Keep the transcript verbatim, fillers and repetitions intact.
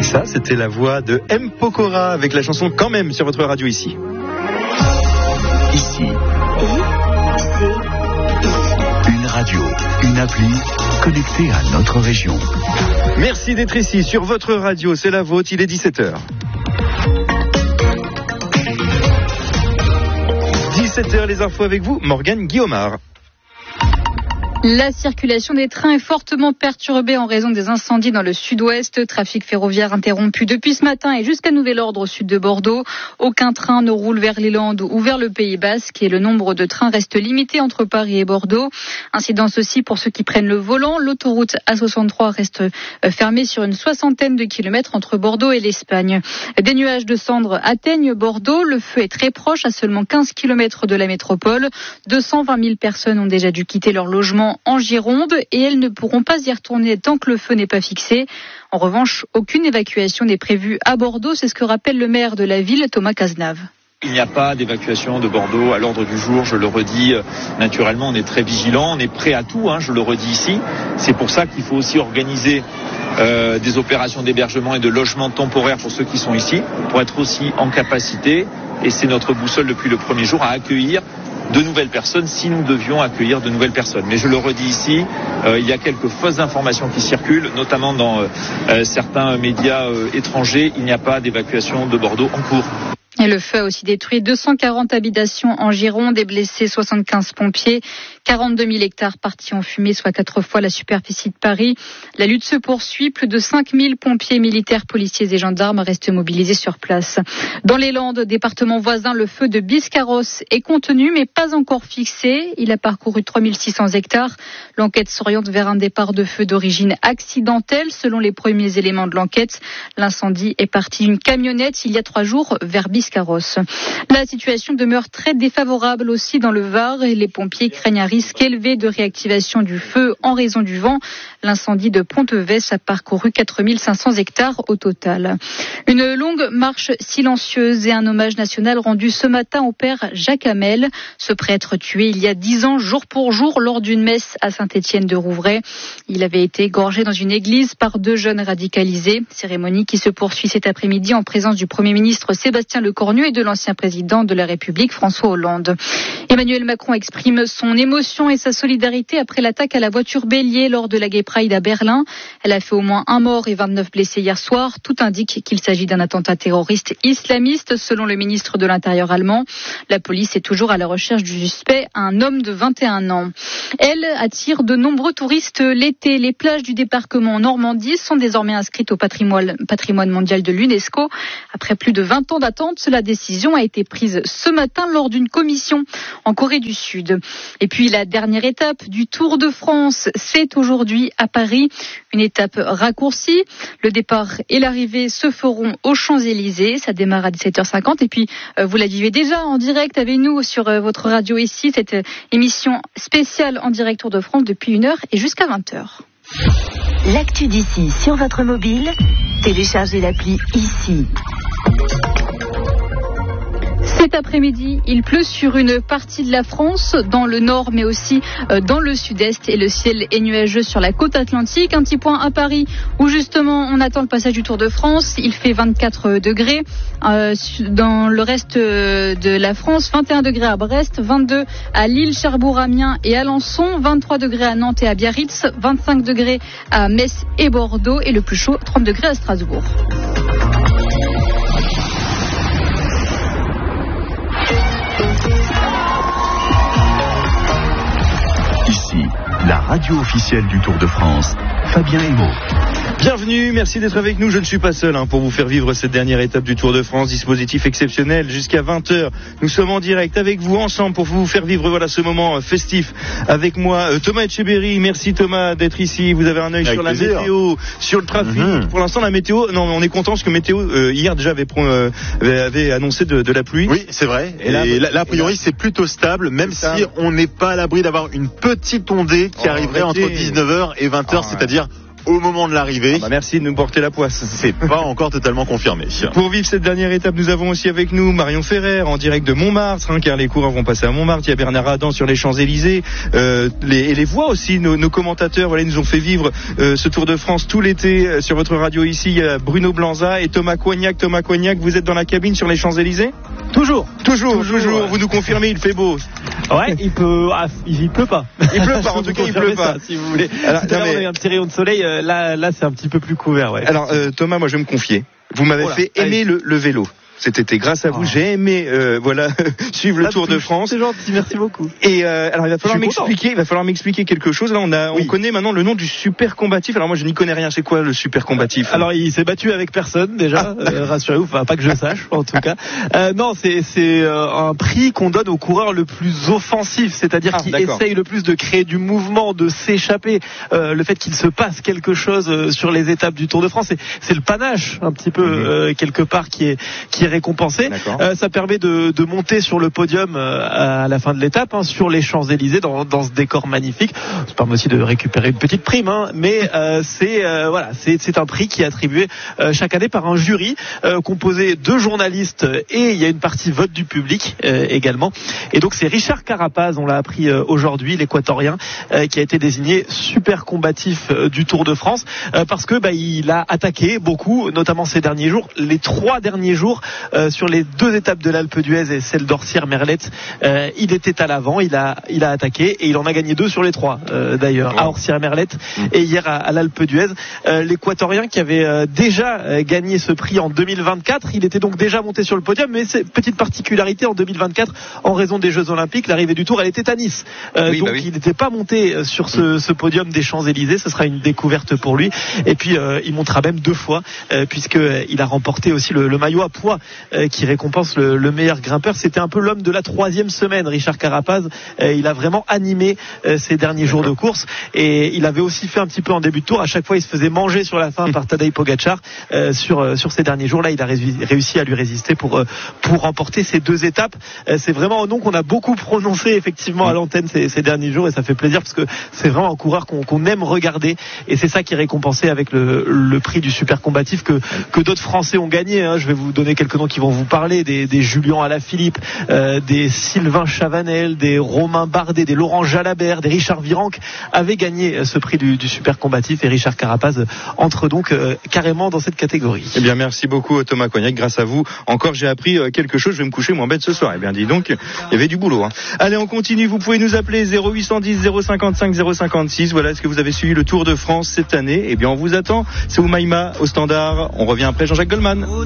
Ça, c'était la voix de M. Pokora avec la chanson Quand même sur votre radio ici. Ici. Une radio, une appli connectée à notre région. Merci d'être ici sur votre radio, c'est la vôtre, il est dix-sept heures. dix-sept heures, les infos avec vous, Morgane Guillaumard. La circulation des trains est fortement perturbée en raison des incendies dans le sud-ouest. Trafic ferroviaire interrompu depuis ce matin et jusqu'à nouvel ordre au sud de Bordeaux. Aucun train ne roule vers les Landes ou vers le Pays Basque et le nombre de trains reste limité entre Paris et Bordeaux. Incidence aussi pour ceux qui prennent le volant. L'autoroute A soixante-trois reste fermée sur une soixantaine de kilomètres entre Bordeaux et l'Espagne. Des nuages de cendres atteignent Bordeaux. Le feu est très proche, à seulement quinze kilomètres de la métropole. deux cent vingt mille personnes ont déjà dû quitter leur logement en Gironde et elles ne pourront pas y retourner tant que le feu n'est pas fixé. En revanche, aucune évacuation n'est prévue à Bordeaux, c'est ce que rappelle le maire de la ville, Thomas Cazenave. Il n'y a pas d'évacuation de Bordeaux à l'ordre du jour, je le redis. Naturellement, on est très vigilant, on est prêt à tout, hein, je le redis ici. C'est pour ça qu'il faut aussi organiser euh, des opérations d'hébergement et de logement temporaire pour ceux qui sont ici, pour être aussi en capacité, et c'est notre boussole depuis le premier jour, à accueillir de nouvelles personnes si nous devions accueillir de nouvelles personnes. Mais je le redis ici, euh, il y a quelques fausses informations qui circulent, notamment dans euh, certains médias euh, étrangers. Il n'y a pas d'évacuation de Bordeaux en cours. Et le feu a aussi détruit deux cent quarante habitations en Gironde et blessé soixante-quinze pompiers. quarante-deux mille hectares partis en fumée, soit quatre fois la superficie de Paris. La lutte se poursuit. Plus de cinq mille pompiers, militaires, policiers et gendarmes restent mobilisés sur place. Dans les Landes, département voisin, le feu de Biscarrosse est contenu mais pas encore fixé. Il a parcouru trois mille six cents hectares. L'enquête s'oriente vers un départ de feu d'origine accidentelle. Selon les premiers éléments de l'enquête, l'incendie est parti d'une camionnette il y a trois jours vers Biscarrosse. La situation demeure très défavorable aussi dans le Var et les pompiers craignent un risque élevé de réactivation du feu en raison du vent. L'incendie de Pont-Euvès a parcouru quatre mille cinq cents hectares au total. Une longue marche silencieuse et un hommage national rendu ce matin au père Jacques Hamel, ce prêtre tué il y a dix ans jour pour jour lors d'une messe à Saint-Étienne-de-Rouvray. Il avait été égorgé dans une église par deux jeunes radicalisés. Cérémonie qui se poursuit cet après-midi en présence du Premier ministre Sébastien Lecornu et de l'ancien président de la République François Hollande. Emmanuel Macron exprime son émotion et sa solidarité après l'attaque à la voiture bélier lors de la Gay Pride à Berlin. Elle a fait au moins un mort et vingt-neuf blessés hier soir. Tout indique qu'il s'agit d'un attentat terroriste islamiste selon le ministre de l'Intérieur allemand. La police est toujours à la recherche du suspect, un homme de vingt et un ans. Elle attire de nombreux touristes l'été. Les plages du débarquement en Normandie sont désormais inscrites au patrimoine, patrimoine mondial de l'UNESCO. Après plus de vingt ans d'attente, la décision a été prise ce matin lors d'une commission en Corée du Sud. Et puis la dernière étape du Tour de France, c'est aujourd'hui à Paris. Une étape raccourcie. Le départ et l'arrivée se feront aux Champs-Élysées. Ça démarre à dix-sept heures cinquante. Et puis euh, vous la vivez déjà en direct avec nous sur euh, votre radio ici. Cette euh, émission spéciale en direct Tour de France depuis une heure et jusqu'à vingt heures. L'actu d'ici sur votre mobile, téléchargez l'appli ici. Cet après-midi, il pleut sur une partie de la France, dans le nord mais aussi dans le sud-est, et le ciel est nuageux sur la côte atlantique. Un petit point à Paris où justement on attend le passage du Tour de France. Il fait vingt-quatre degrés. Euh, dans le reste de la France, vingt et un degrés à Brest, vingt-deux à Lille, Cherbourg, Amiens et Alençon, vingt-trois degrés à Nantes et à Biarritz, vingt-cinq degrés à Metz et Bordeaux et le plus chaud, trente degrés à Strasbourg. Ici, la radio officielle du Tour de France, Fabien Hémaud. Bienvenue, merci d'être avec nous. Je ne suis pas seul hein, pour vous faire vivre cette dernière étape du Tour de France. Dispositif exceptionnel jusqu'à vingt heures. Nous sommes en direct avec vous ensemble pour vous faire vivre voilà ce moment festif. Avec moi, euh, Thomas Etcheberry. Merci Thomas d'être ici. Vous avez un œil sur plaisir. La météo, sur le trafic. Mm-hmm. Pour l'instant, la météo, non, on est content parce que météo euh, hier déjà avait, euh, avait annoncé de, de la pluie. Oui, c'est vrai. Et, et là, là, là, a priori, là, c'est plutôt stable, même si on n'est pas à l'abri d'avoir une petite ondée qui oh, arriverait arrêtez. entre dix-neuf heures et vingt heures, oh, c'est-à-dire au moment de l'arrivée. Ah bah merci de nous porter la poisse. C'est pas encore totalement confirmé. Pour vivre cette dernière étape, nous avons aussi avec nous Marion Ferrer en direct de Montmartre, hein, car les coureurs vont passer à Montmartre. Il y a Bernard Adam sur les Champs-Élysées, euh, les, et les voix aussi, nos, nos commentateurs, voilà, ils nous ont fait vivre euh, ce Tour de France tout l'été euh, sur votre radio ici. Il y a Bruno Blanza et Thomas Coignac. Thomas Coignac, vous êtes dans la cabine sur les Champs-Élysées ? Toujours, toujours, toujours. toujours. Ouais. Vous nous confirmez, il fait beau. Ouais, il peut, ah, il pleut pas. Il pleut pas, en tout cas, il pleut pas. Ça, si vous voulez. Alors, tout à l'heure, mais... on a eu un petit rayon de soleil. Là, là, c'est un petit peu plus couvert, ouais. Alors, euh, Thomas, moi, je vais me confier. Vous m'avez oh là, fait aimer le, le vélo. Cet été, grâce à vous, oh. j'ai aimé euh, voilà suivre le Tour de France. C'est gentil, merci beaucoup. Et euh, alors il va falloir m'expliquer, il va falloir m'expliquer quelque chose. Là, on a, oui. on connaît maintenant le nom du super combatif. Alors moi, je n'y connais rien. C'est quoi le super combatif ? Alors il s'est battu avec personne déjà. Ah. Euh, rassurez-vous, enfin pas que je sache en tout cas. Euh, non, c'est c'est euh, un prix qu'on donne au coureur le plus offensif, c'est-à-dire ah, qui d'accord. essaye le plus de créer du mouvement, de s'échapper. Euh, le fait qu'il se passe quelque chose euh, sur les étapes du Tour de France, c'est, c'est le panache un petit peu mmh. euh, quelque part qui est qui est récompensé. Euh, ça permet de, de monter sur le podium euh, à la fin de l'étape, hein, sur les Champs-Élysées, dans, dans ce décor magnifique. Ça permet aussi de récupérer une petite prime, hein, mais euh, c'est euh, voilà, c'est, c'est un prix qui est attribué euh, chaque année par un jury euh, composé de journalistes et il y a une partie vote du public euh, également. Et donc c'est Richard Carapaz, on l'a appris euh, aujourd'hui, l'équatorien, euh, qui a été désigné super combatif euh, du Tour de France euh, parce que bah, il a attaqué beaucoup, notamment ces derniers jours, les trois derniers jours. Euh, sur les deux étapes de l'Alpe d'Huez et celle d'Orsières-Merlette, euh, il était à l'avant, il a, il a attaqué et il en a gagné deux sur les trois euh, d'ailleurs, wow. à Orsières-Merlette mmh. et hier à, à l'Alpe d'Huez. Euh, L'équatorien qui avait euh, déjà euh, gagné ce prix en deux mille vingt-quatre, il était donc déjà monté sur le podium, mais c'est petite particularité en deux mille vingt-quatre, en raison des Jeux Olympiques, l'arrivée du Tour, elle était à Nice. Euh, oui, donc bah oui. il n'était pas monté sur ce, ce podium des Champs-Élysées, ce sera une découverte pour lui. Et puis euh, il montera même deux fois, euh, puisqu'il a remporté aussi le, le maillot à poids euh, qui récompense le, le meilleur grimpeur. C'était un peu l'homme de la troisième semaine, Richard Carapaz. Euh, il a vraiment animé euh, ces derniers jours de course et il avait aussi fait un petit peu en début de tour. À chaque fois, il se faisait manger sur la fin par Tadej Pogačar euh, sur euh, sur ces derniers jours. Là, il a réussi, réussi à lui résister pour euh, pour remporter ces deux étapes. Euh, c'est vraiment un nom qu'on a beaucoup prononcé effectivement à l'antenne ces, ces derniers jours et ça fait plaisir parce que c'est vraiment un coureur qu'on, qu'on aime regarder et c'est ça qui est récompensé avec le, le prix du super combatif que que d'autres Français ont gagné. Hein. Je vais vous donner quelques noms qui vont vous parler. Des, des Julien Alaphilippe, euh, des Sylvain Chavanel, des Romain Bardet, des Laurent Jalabert, des Richard Virenque avaient gagné ce prix du, du super combatif et Richard Carapaz entre donc euh, carrément dans cette catégorie. Eh bien merci beaucoup Thomas Coignac, grâce à vous encore j'ai appris quelque chose, je vais me coucher moins bête ce soir. Eh bien dis donc, il y avait du boulot. Hein. Allez on continue, vous pouvez nous appeler zéro huit cent dix zéro cinquante-cinq zéro cinquante-six. Voilà, est-ce que vous avez suivi le Tour de France cette année ? Eh bien on vous attend, c'est Oumaima au standard, on revient après Jean-Jacques Goldman.